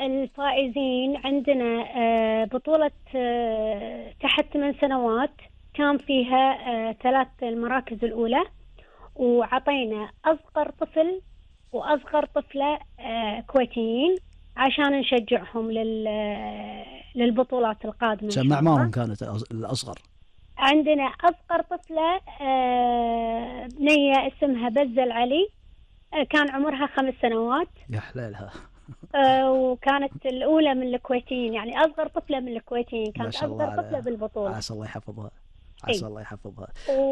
الفائزين عندنا بطولة تحت 8 سنوات كان فيها 3 المراكز الأولى، وعطينا أصغر طفل وأصغر طفلة كويتيين عشان نشجعهم للبطولات القادمة. كم أعمارهم كانت الأصغر؟ عندنا أصغر طفلة بنية اسمها بزل علي، كان عمرها 5 سنوات. يا حلالها. وكانت الأولى من الكويتيين، يعني أصغر طفلة من الكويتيين، كانت أصغر طفلة بالبطولة. عسى الله يحفظها، عسى الله يحفظها.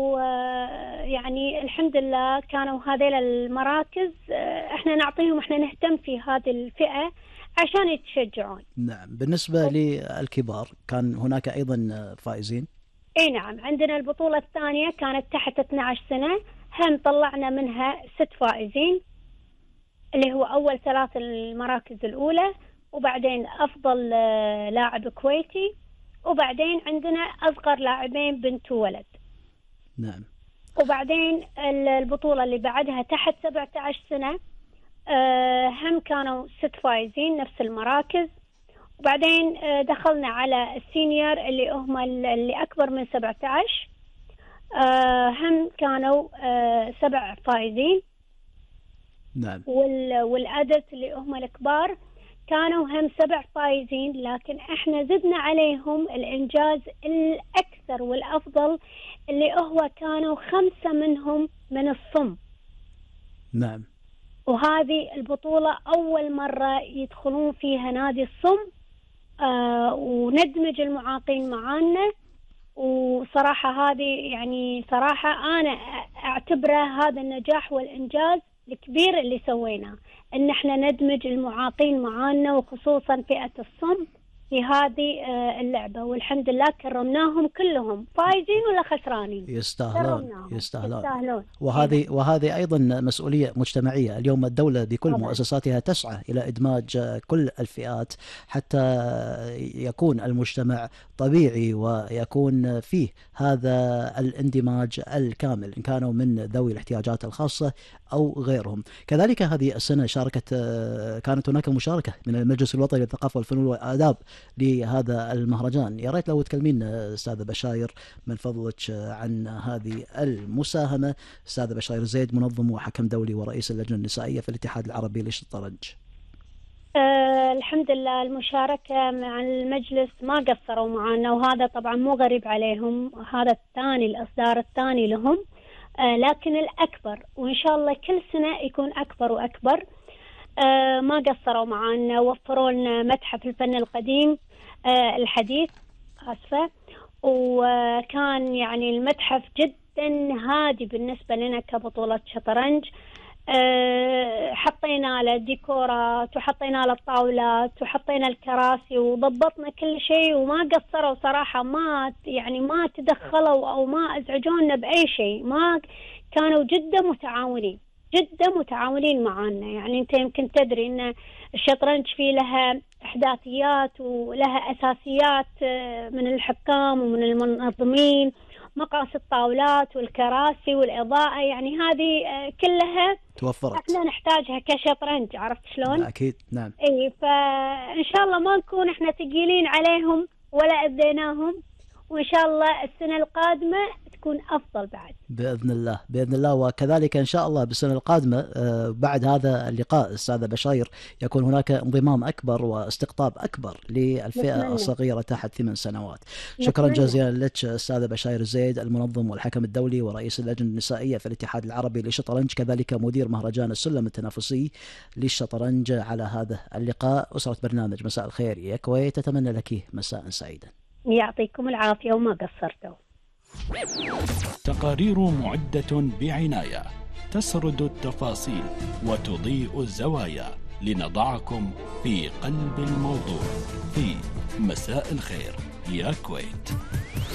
ويعني الحمد لله كانوا هذيل المراكز احنا نعطيهم، احنا نهتم في هذه الفئة عشان يتشجعون. نعم. بالنسبة للكبار كان هناك أيضا فائزين؟ اي نعم، عندنا البطولة الثانية كانت تحت 12 سنة، هم طلعنا منها 6 فائزين، اللي هو أول 3 المراكز الأولى، وبعدين أفضل لاعب كويتي، وبعدين عندنا أصغر لاعبين بنت وولد. نعم. وبعدين البطولة اللي بعدها تحت 17 سنة هم كانوا 6 فائزين نفس المراكز. وبعدين دخلنا على السينيور اللي هم اللي أكبر من 17، هم كانوا 7 فائزين. نعم. والأدلت اللي هم الكبار كانوا هم 7 فائزين، لكن احنا زدنا عليهم الإنجاز الأكثر والأفضل اللي هو كانوا 5 منهم من الصم. نعم. وهذه البطولة أول مرة يدخلون فيها نادي الصم، وندمج المعاقين معانا. وصراحة هذه يعني صراحة أنا أعتبره هذا النجاح والإنجاز الكبير اللي سويناه، إن إحنا ندمج المعاقين معانا، وخصوصا فئة الصم في هذه اللعبة. والحمد لله كرمناهم كلهم، فايزين ولا خسرانين. يستاهلون. وهذه أيضا مسؤولية مجتمعية. اليوم الدولة بكل مؤسساتها تسعى إلى إدماج كل الفئات حتى يكون المجتمع طبيعي ويكون فيه هذا الاندماج الكامل، إن كانوا من ذوي الاحتياجات الخاصة أو غيرهم. كذلك هذه السنة كانت هناك مشاركة من المجلس الوطني للثقافة والفنون والآداب لهذا المهرجان. يا ريت لو تكلمين أستاذة بشاير من فضلك عن هذه المساهمة. أستاذة بشاير زيد، منظم وحكم دولي ورئيس اللجنة النسائية في الاتحاد العربي للشطرنج. الحمد لله المشاركة مع المجلس ما قصروا معنا، وهذا طبعا مو غريب عليهم، هذا الإصدار الثاني لهم، لكن الأكبر، وإن شاء الله كل سنة يكون أكبر وأكبر. ما قصروا معنا، وفروا لنا متحف الفن القديم الحديث وكان يعني المتحف جدا هادي بالنسبة لنا كبطولة شطرنج. حطينا له ديكورات، وحطينا له الطاولات، وحطينا الكراسي، وضبطنا كل شيء، وما قصروا صراحة، ما تدخلوا أو ما أزعجونا بأي شيء، ما كانوا جدا متعاونين معنا. يعني أنت يمكن تدري أن الشطرنج فيه لها إحداثيات ولها أساسيات من الحكام ومن المنظمين، مقاس الطاولات والكراسي والإضاءة، يعني هذه كلها توفرت، احنا نحتاجها كشطرنج. عرفت شلون؟ أكيد. نعم. اي، فإن شاء الله ما نكون احنا ثقيلين عليهم ولا أذيناهم، وإن شاء الله السنة القادمة تكون أفضل بعد بإذن الله. وكذلك إن شاء الله بالسنة القادمة بعد هذا اللقاء أستاذة بشاير يكون هناك انضمام أكبر واستقطاب أكبر للفئة الصغيرة تحت 8 سنوات. شكرا جزيلا لك أستاذة بشاير زيد، المنظم والحكم الدولي ورئيس اللجنة النسائية في الاتحاد العربي للشطرنج، كذلك مدير مهرجان السلم التنافسي للشطرنج، على هذا اللقاء. أسرة برنامج مساء الخير يا كويت تتمنى لك مساء سعيدا. يعطيكم العافية وما قصرتوا. تقارير معدة بعناية، تسرد التفاصيل وتضيء الزوايا لنضعكم في قلب الموضوع في مساء الخير يا كويت.